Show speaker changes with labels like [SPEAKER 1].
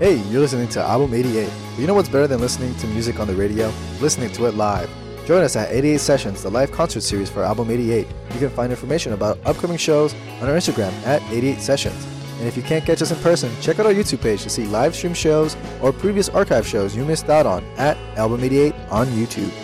[SPEAKER 1] Hey, you're listening to Album 88. You know what's better than listening to music on the radio? Listening to it live. Join us at 88 Sessions, the live concert series for Album 88. You can find information about upcoming shows on our Instagram at 88 Sessions. And if you can't catch us in person, check out our YouTube page to see live stream shows or previous archive shows you missed out on at Album 88 on YouTube.